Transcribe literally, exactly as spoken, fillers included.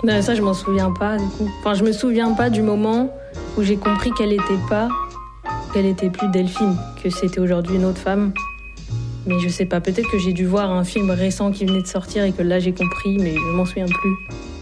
Non, ça, je m'en souviens pas, du coup. Enfin, je me souviens pas du moment où j'ai compris qu'elle était pas, qu'elle était plus Delphine, que c'était aujourd'hui une autre femme. Mais je sais pas, peut-être que j'ai dû voir un film récent qui venait de sortir et que là, j'ai compris, mais je m'en souviens plus.